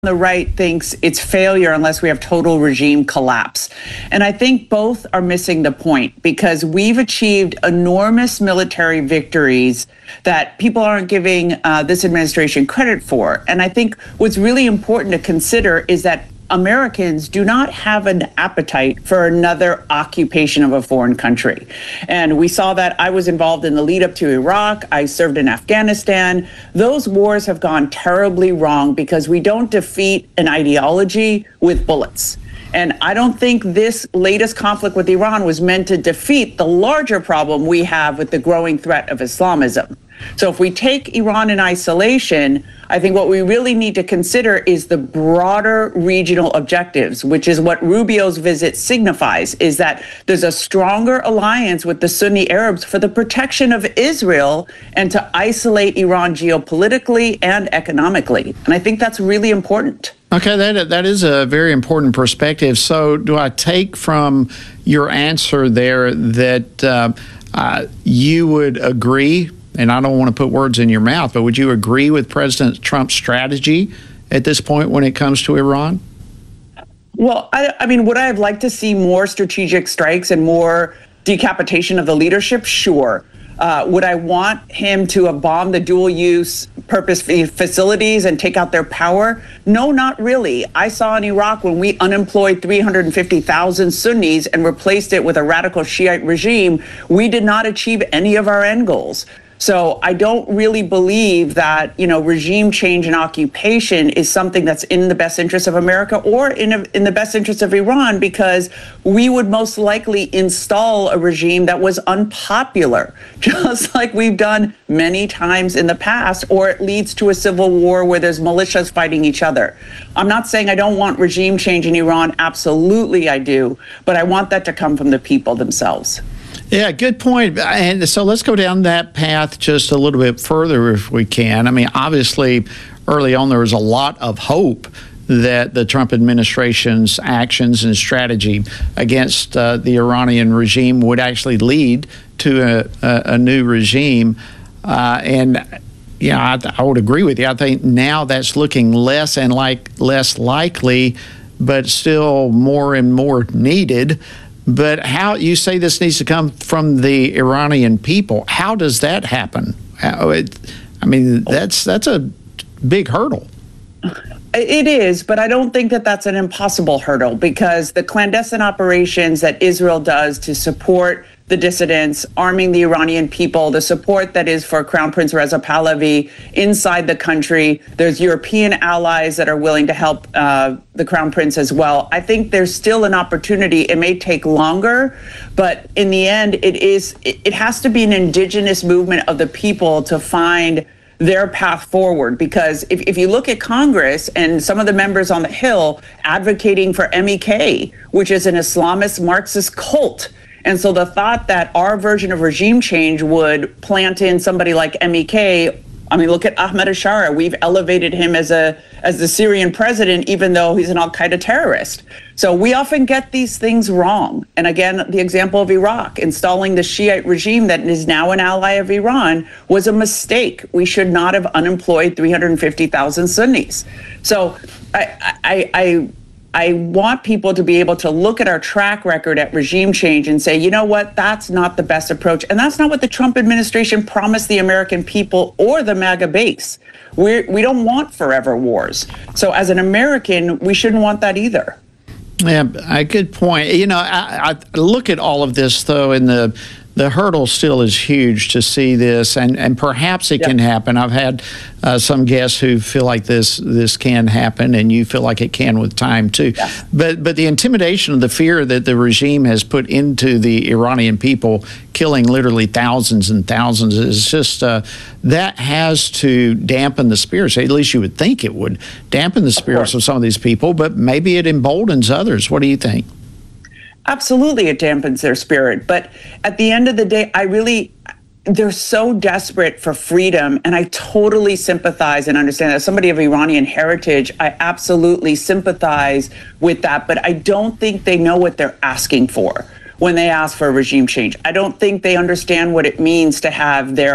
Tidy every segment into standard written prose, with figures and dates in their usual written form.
the right thinks it's failure unless we have total regime collapse. And I think both are missing the point because we've achieved enormous military victories that people aren't giving this administration credit for. And I think what's really important to consider is that Americans do not have an appetite for another occupation of a foreign country. And we saw that. I was involved in the lead up to Iraq. I served in Afghanistan. Those wars have gone terribly wrong because we don't defeat an ideology with bullets. And I don't think this latest conflict with Iran was meant to defeat the larger problem we have with the growing threat of Islamism. So if we take Iran in isolation, I think what we really need to consider is the broader regional objectives, which is what Rubio's visit signifies, is that there's a stronger alliance with the Sunni Arabs for the protection of Israel and to isolate Iran geopolitically and economically. And I think that's really important. Okay, that is a very important perspective. So do I take from your answer there that you would agree, and I don't want to put words in your mouth, but would you agree with President Trump's strategy at this point when it comes to Iran? Well, I mean, would I have liked to see more strategic strikes and more decapitation of the leadership? Sure. Would I want him to have bombed the dual-use purpose facilities and take out their power? No, not really. I saw in Iraq when we unemployed 350,000 Sunnis and replaced it with a radical Shiite regime, we did not achieve any of our end goals. So I don't really believe that, regime change and occupation is something that's in the best interest of America or in the best interest of Iran, because we would most likely install a regime that was unpopular, just like we've done many times in the past, or it leads to a civil war where there's militias fighting each other. I'm not saying I don't want regime change in Iran. Absolutely, I do. But I want that to come from the people themselves. Yeah, good point. And so let's go down that path just a little bit further if we can. I mean, obviously, early on, there was a lot of hope that the Trump administration's actions and strategy against the Iranian regime would actually lead to a new regime. I would agree with you. I think now that's looking less and less likely, but still more and more needed. But how you say this needs to come from the Iranian people? How does that happen? That's a big hurdle. It is, but I don't think that that's an impossible hurdle, because the clandestine operations that Israel does to support the dissidents, arming the Iranian people, the support that is for Crown Prince Reza Pahlavi inside the country. There's European allies that are willing to help the Crown Prince as well. I think there's still an opportunity. It may take longer, but in the end, it has to be an indigenous movement of the people to find their path forward. Because if you look at Congress and some of the members on the Hill advocating for MEK, which is an Islamist Marxist cult, and so the thought that our version of regime change would plant in somebody like MEK, I mean, look at Ahmed Ashara. We've elevated him as the Syrian president, even though he's an al-Qaeda terrorist. So we often get these things wrong. And again, the example of Iraq, installing the Shiite regime that is now an ally of Iran, was a mistake. We should not have unemployed 350,000 Sunnis. So I want people to be able to look at our track record at regime change and say, you know what, that's not the best approach. And that's not what the Trump administration promised the American people or the MAGA base. We don't want forever wars. So as an American, we shouldn't want that either. Yeah, a good point. I look at all of this, though, and the hurdle still is huge to see this, and perhaps it can happen. I've had some guests who feel like this can happen, and you feel like it can with time too. Yeah. But the intimidation of the fear that the regime has put into the Iranian people, killing literally thousands and thousands, is just that has to dampen the spirits. At least you would think it would dampen the spirits of some of these people, but maybe it emboldens others. What do you think? Absolutely, it dampens their spirit. But at the end of the day, they're so desperate for freedom. And I totally sympathize and understand. As somebody of Iranian heritage, I absolutely sympathize with that. But I don't think they know what they're asking for when they ask for a regime change. I don't think they understand what it means to have their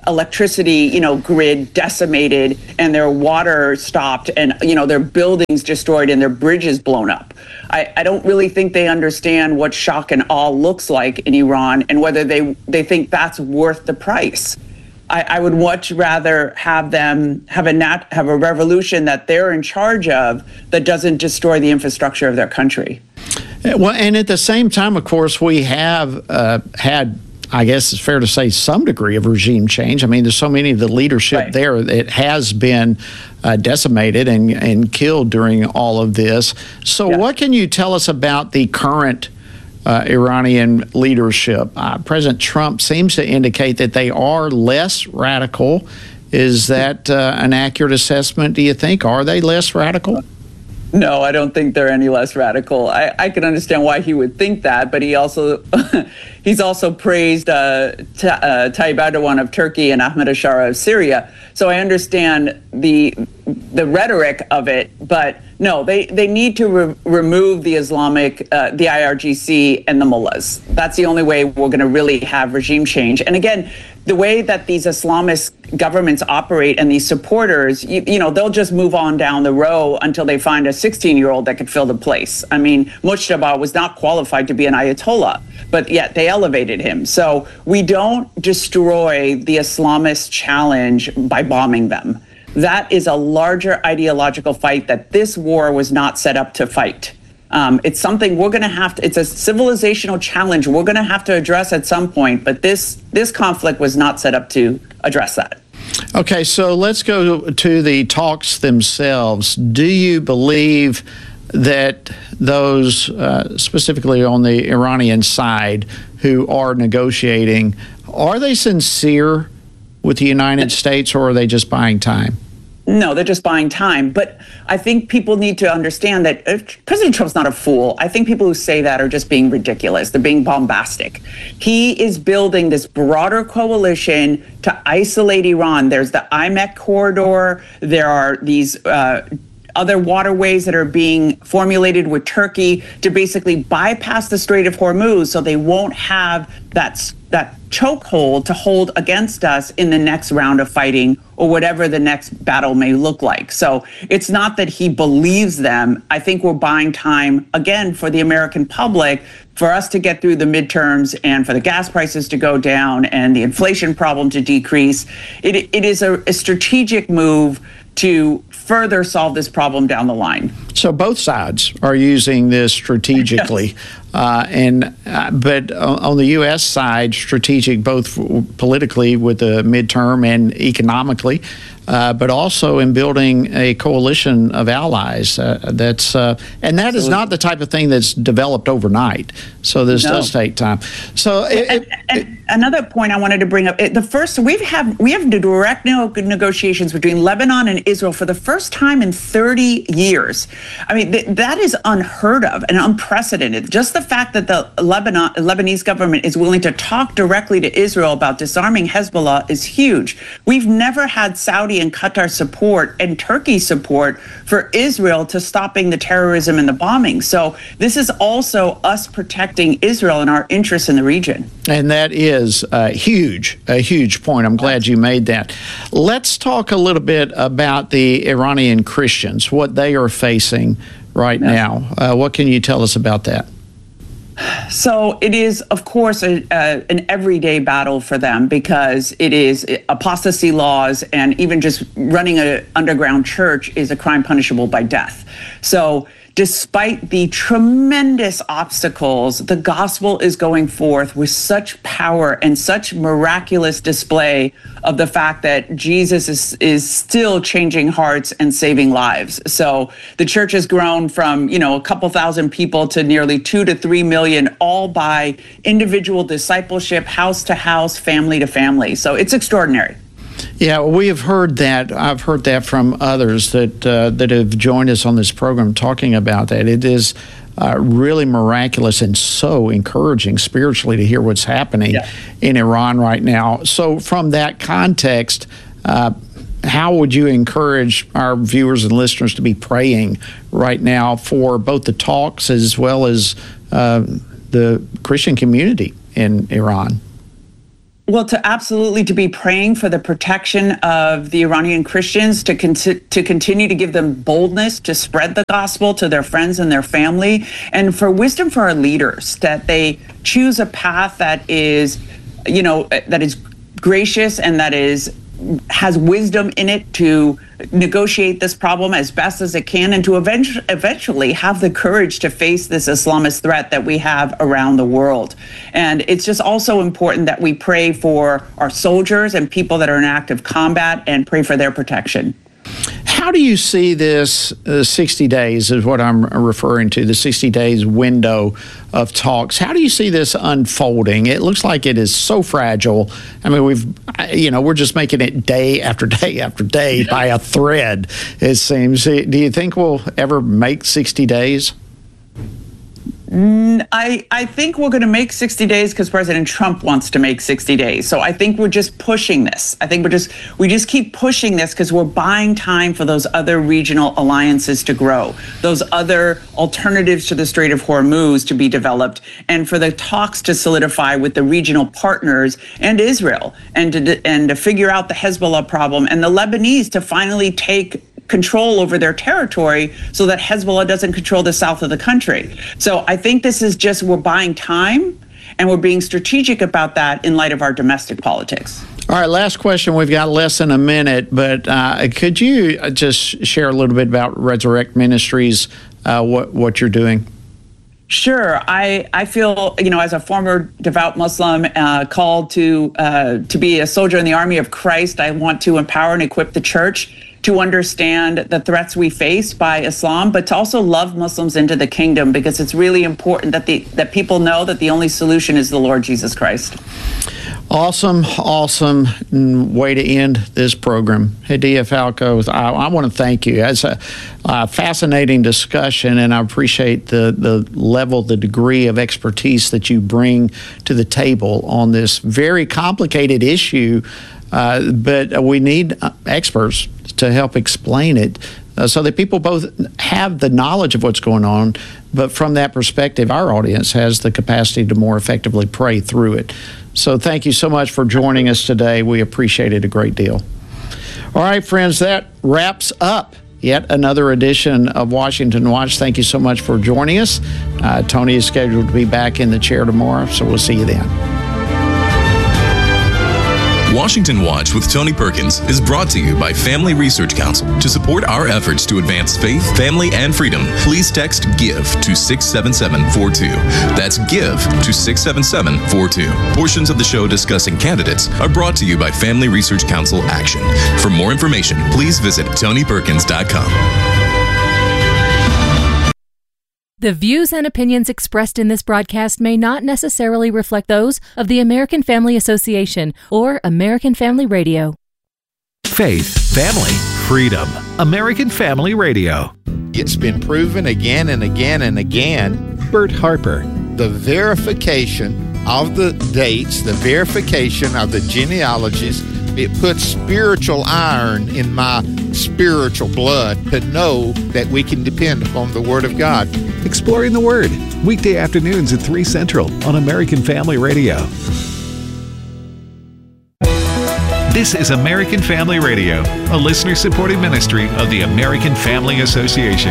electricity, grid decimated and their water stopped and, their buildings destroyed and their bridges blown up. I don't really think they understand what shock and awe looks like in Iran and whether they think that's worth the price. I would much rather have them have a revolution that they're in charge of that doesn't destroy the infrastructure of their country. Well, and at the same time, of course, we have had, I guess it's fair to say, some degree of regime change. I mean, there's so many of the leadership there that has been decimated and killed during all of this. So what can you tell us about the current Iranian leadership? President Trump seems to indicate that they are less radical. Is that an accurate assessment, do you think? Are they less radical? No, I don't think they're any less radical. I can understand why he would think that, but he's also praised Tayyip Erdogan of Turkey and Ahmadinejad of Syria. So I understand the rhetoric of it, but no, they need to remove the Islamic, the IRGC and the mullahs. That's the only way we're going to really have regime change. And again, the way that these Islamist governments operate and these supporters, they'll just move on down the row until they find a 16-year-old that could fill the place. I mean, Mujtaba was not qualified to be an Ayatollah, but yet they elevated him. So we don't destroy the Islamist challenge by bombing them. That is a larger ideological fight that this war was not set up to fight. It's something we're going to have to, it's a civilizational challenge we're going to have to address at some point, but this conflict was not set up to address that. Okay, so let's go to the talks themselves. Do you believe that those, specifically on the Iranian side, who are negotiating, are they sincere with the United States, or are they just buying time? No, they're just buying time. But I think people need to understand that President Trump's not a fool. I think people who say that are just being ridiculous. They're being bombastic. He is building this broader coalition to isolate Iran. There's the IMEC corridor. There are these other waterways that are being formulated with Turkey to basically bypass the Strait of Hormuz so they won't have that chokehold to hold against us in the next round of fighting or whatever the next battle may look like. So it's not that he believes them. I think we're buying time, again, for the American public, for us to get through the midterms and for the gas prices to go down and the inflation problem to decrease. It is a strategic move to further solve this problem down the line. So both sides are using this strategically. Yes. But on the U.S. side, strategic both politically with the midterm and economically, but also in building a coalition of allies. And that is not the type of thing that's developed overnight. So this does take time. So another point I wanted to bring up: we have direct negotiations between Lebanon and Israel for the first time in 30 years. I mean, that is unheard of and unprecedented. Just the fact that the Lebanese government is willing to talk directly to Israel about disarming Hezbollah is huge. We've never had Saudi and Qatar support and Turkey support for Israel to stopping the terrorism and the bombing. So this is also us protecting Israel and our interests in the region. And that is a huge point. I'm glad you made that. Let's talk a little bit about the Iranian Christians, what they are facing right now. What can you tell us about that? So it is, of course, an everyday battle for them because it is apostasy laws, and even just running an underground church is a crime punishable by death. So despite the tremendous obstacles, the gospel is going forth with such power and such miraculous display of the fact that Jesus is still changing hearts and saving lives. So the church has grown from, a couple thousand people to nearly 2 to 3 million, all by individual discipleship, house to house, family to family. So it's extraordinary. Yeah, we have heard that. I've heard that from others that have joined us on this program talking about that. It is really miraculous and so encouraging spiritually to hear what's happening in Iran right now. So from that context, how would you encourage our viewers and listeners to be praying right now for both the talks as well as the Christian community in Iran? Well, to be praying for the protection of the Iranian Christians, to continue to give them boldness to spread the gospel to their friends and their family, and for wisdom for our leaders, that they choose a path that is, that is gracious and that has wisdom in it to negotiate this problem as best as it can, and to eventually have the courage to face this Islamist threat that we have around the world. And it's just also important that we pray for our soldiers and people that are in active combat and pray for their protection. How do you see this 60 days is what I'm referring to, the 60 days window of talks? How do you see this unfolding? It looks like it is so fragile. I mean, we're just making it day after day after day by a thread, it seems. Do you think we'll ever make 60 days? I think we're going to make 60 days because President Trump wants to make 60 days. So I think we're just pushing this. I think we just keep pushing this because we're buying time for those other regional alliances to grow, those other alternatives to the Strait of Hormuz to be developed, and for the talks to solidify with the regional partners and Israel, and to figure out the Hezbollah problem, and the Lebanese to finally take control over their territory so that Hezbollah doesn't control the south of the country. So I think this is just, we're buying time, and we're being strategic about that in light of our domestic politics. All right, last question. We've got less than a minute, but could you just share a little bit about Resurrect Ministries, what you're doing? Sure. I feel, as a former devout Muslim called to be a soldier in the army of Christ, I want to empower and equip the church to understand the threats we face by Islam, but to also love Muslims into the kingdom, because it's really important that people know that the only solution is the Lord Jesus Christ. Awesome way to end this program. Hadiya Falco, I want to thank you. It's a fascinating discussion, and I appreciate the level, the degree of expertise that you bring to the table on this very complicated issue, but we need experts to help explain it so that people both have the knowledge of what's going on, but from that perspective, our audience has the capacity to more effectively pray through it. So thank you so much for joining us today. We appreciate it a great deal. All right, friends, that wraps up yet another edition of Washington Watch. Thank you so much for joining us. Tony is scheduled to be back in the chair tomorrow, so we'll see you then. Washington Watch with Tony Perkins is brought to you by Family Research Council. To support our efforts to advance faith, family, and freedom, please text GIVE to 67742. That's GIVE to 67742. Portions of the show discussing candidates are brought to you by Family Research Council Action. For more information, please visit TonyPerkins.com. The views and opinions expressed in this broadcast may not necessarily reflect those of the American Family Association or American Family Radio. Faith, family, freedom. American Family Radio. It's been proven again and again and again. Bert Harper. The verification of the dates, the verification of the genealogies, it puts spiritual iron in my spiritual blood to know that we can depend upon the Word of God. Exploring the Word, weekday afternoons at 3 Central on American Family Radio. This is American Family Radio, a listener-supported ministry of the American Family Association.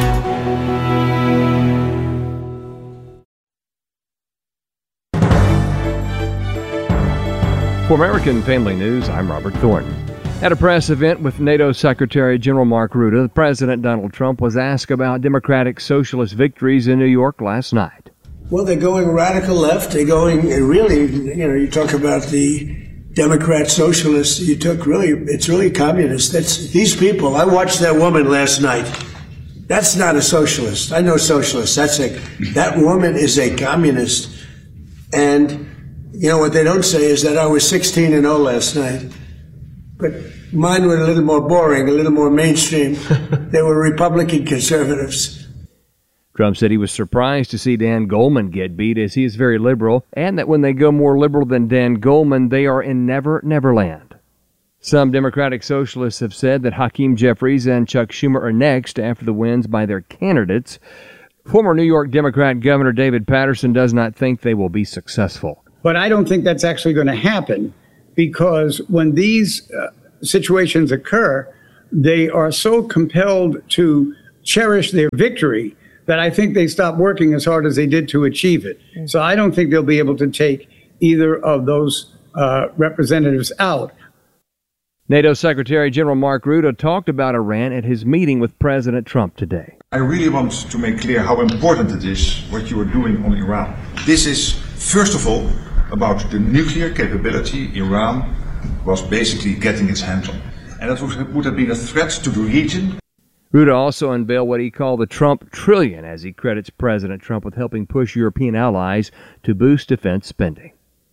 For American Family News, I'm Robert Thornton. At a press event with NATO Secretary General Mark Rutte, President Donald Trump was asked about Democratic Socialist victories in New York last night. Well, they're going radical left. They're going really, you talk about the Democrat Socialists. It's really communist. These people. I watched that woman last night. That's not a socialist. I know socialists. That woman is a communist. And what they don't say is that I was 16-0 last night. But mine were a little more boring, a little more mainstream. They were Republican conservatives. Trump said he was surprised to see Dan Goldman get beat, as he is very liberal, and that when they go more liberal than Dan Goldman, they are in Never Land. Some Democratic Socialists have said that Hakeem Jeffries and Chuck Schumer are next after the wins by their candidates. Former New York Democrat Governor David Paterson does not think they will be successful. But I don't think that's actually going to happen, because when these situations occur, they are so compelled to cherish their victory that I think they stop working as hard as they did to achieve it. So I don't think they'll be able to take either of those representatives out. NATO Secretary General Mark Rutte talked about Iran at his meeting with President Trump today. I really want to make clear how important it is what you are doing on Iran. This is, first of all, about the nuclear capability Iran was basically getting its hands on. And that would have been a threat to the region. Rutte also unveiled what he called the Trump Trillion, as he credits President Trump with helping push European allies to boost defense spending.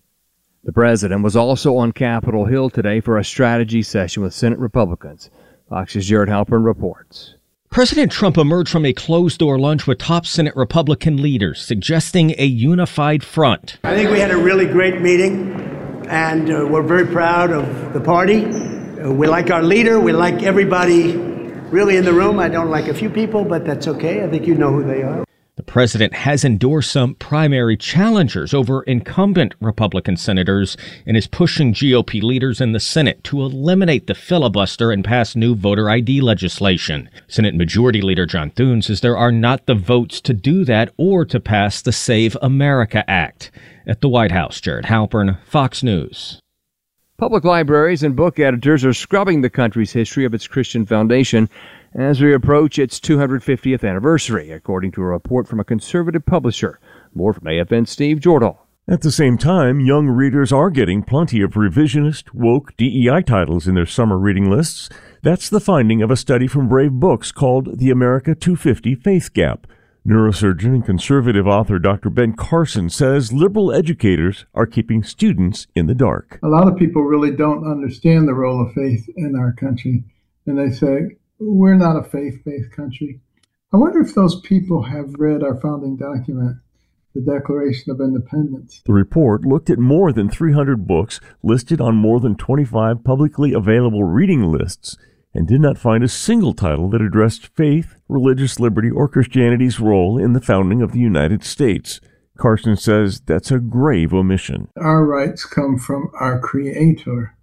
The president was also on Capitol Hill today for a strategy session with Senate Republicans. Fox's Jared Halpern reports. President Trump emerged from a closed-door lunch with top Senate Republican leaders, suggesting a unified front. I think we had a really great meeting, and we're very proud of the party. We like our leader. We like everybody really in the room. I don't like a few people, but that's okay. I think you know who they are. The president has endorsed some primary challengers over incumbent Republican senators and is pushing GOP leaders in the Senate to eliminate the filibuster and pass new voter ID legislation. Senate Majority Leader John Thune says there are not the votes to do that or to pass the Save America Act. At the White House, Jared Halpern, Fox News. Public libraries and book editors are scrubbing the country's history of its Christian foundation as we approach its 250th anniversary, according to a report from a conservative publisher. More from AFN's Steve Jordahl. At the same time, young readers are getting plenty of revisionist, woke DEI titles in their summer reading lists. That's the finding of a study from Brave Books called The America 250 Faith Gap. Neurosurgeon and conservative author Dr. Ben Carson says liberal educators are keeping students in the dark. A lot of people really don't understand the role of faith in our country, and they say, we're not a faith-based country. I wonder if those people have read our founding document, the Declaration of Independence. The report looked at more than 300 books listed on more than 25 publicly available reading lists and did not find a single title that addressed faith, religious liberty, or Christianity's role in the founding of the United States. Carson says that's a grave omission. Our rights come from our Creator.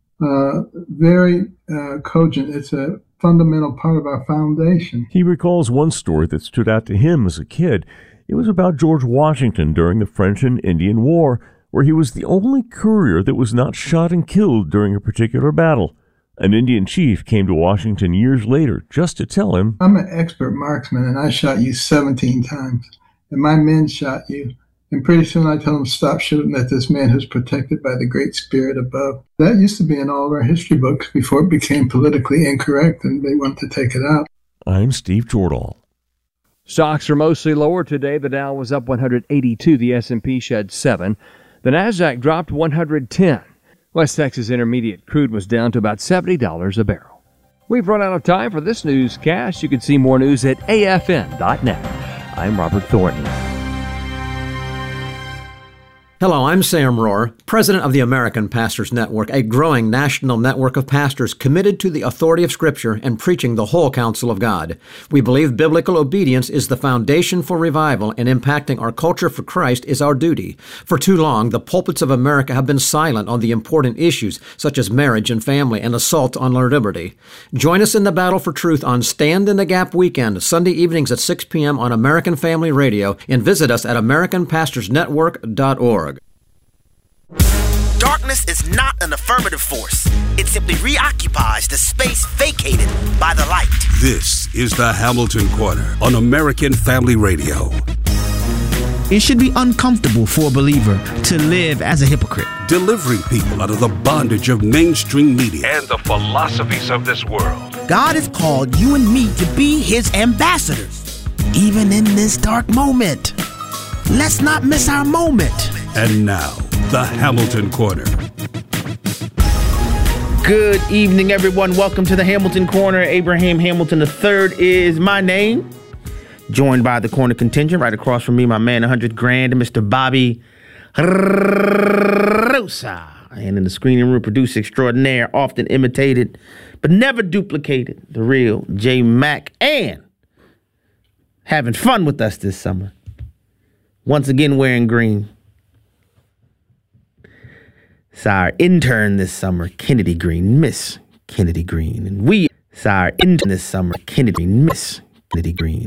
Very cogent. It's a fundamental part of our foundation. He recalls one story that stood out to him as a kid. It was about George Washington during the French and Indian War, where he was the only courier that was not shot and killed during a particular battle. An Indian chief came to Washington years later just to tell him, I'm an expert marksman, and I shot you 17 times, and my men shot you. And pretty soon I tell them, stop shooting at this man who's protected by the Great Spirit above. That used to be in all of our history books before it became politically incorrect and they wanted to take it out. I'm Steve Jordahl. Stocks are mostly lower today. The Dow was up 182. The S&P shed 7. The Nasdaq dropped 110. West Texas Intermediate crude was down to about $70 a barrel. We've run out of time for this newscast. You can see more news at afn.net. I'm Robert Thornton. Hello, I'm Sam Rohr, president of the American Pastors Network, a growing national network of pastors committed to the authority of Scripture and preaching the whole counsel of God. We believe biblical obedience is the foundation for revival, and impacting our culture for Christ is our duty. For too long, the pulpits of America have been silent on the important issues such as marriage and family and assault on our liberty. Join us in the battle for truth on Stand in the Gap weekend, Sunday evenings at 6 p.m. on American Family Radio, and visit us at AmericanPastorsNetwork.org. Darkness is not an affirmative force. It simply reoccupies the space vacated by the light. This is the Hamilton Corner on American Family Radio. It should be uncomfortable for a believer to live as a hypocrite. Delivering people out of the bondage of mainstream media and the philosophies of this world. God has called you and me to be His ambassadors, even in this dark moment. Let's not miss our moment. And now, the Hamilton Corner. Good evening, everyone. Welcome to the Hamilton Corner. Abraham Hamilton III is my name. Joined by the corner contingent right across from me, my man, 100 grand, Mr. Bobby Rosa. And in the screening room, producer extraordinaire, often imitated, but never duplicated, the real J Mac, and having fun with us this summer. Once again, wearing green. our intern this summer, Kennedy Green, Miss Kennedy Green. And we, our intern this summer, Kennedy, Miss Kennedy Green.